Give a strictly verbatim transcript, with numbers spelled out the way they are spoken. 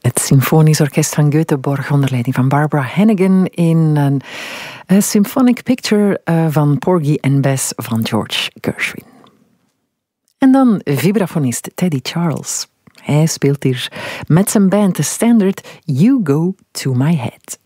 Het Symfonisch Orkest van Göteborg onder leiding van Barbara Hannigan in een, een symphonic picture uh, van Porgy and Bess van George Gershwin. En dan vibrafonist Teddy Charles. Hij speelt hier met zijn band de standard You Go To My Head.